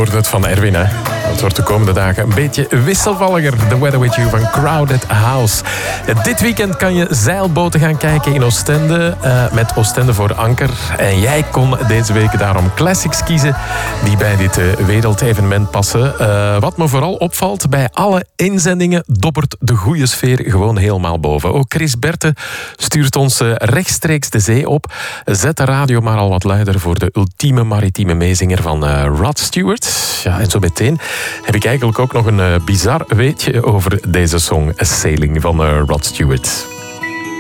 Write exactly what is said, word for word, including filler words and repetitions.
hoorde het van Erwin, hè. Het wordt de komende dagen een beetje wisselvalliger. The Weather With You van Crowded House. Dit weekend kan je zeilboten gaan kijken in Oostende. Uh, met Oostende voor anker. En jij kon deze week daarom classics kiezen die bij dit uh, wereldevenement passen. Uh, wat me vooral opvalt, bij alle inzendingen dobbert de goede sfeer gewoon helemaal boven. Ook Chris Berthe stuurt ons uh, rechtstreeks de zee op. Zet de radio maar al wat luider voor de ultieme maritieme meezinger van uh, Rod Stewart. Ja, en zo meteen heb ik eigenlijk ook nog een uh, bizar weetje over deze song Sailing van uh, Rod Stewart.